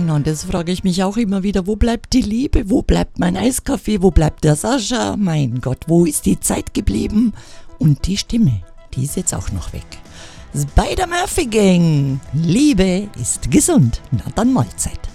Na, und das frage ich mich auch immer wieder, wo bleibt die Liebe? Wo bleibt mein Eiskaffee? Wo bleibt der Sascha? Mein Gott, wo ist die Zeit geblieben? Und die Stimme, die ist jetzt auch noch weg. Spider-Murphy Gang, Liebe ist gesund. Na dann Mahlzeit.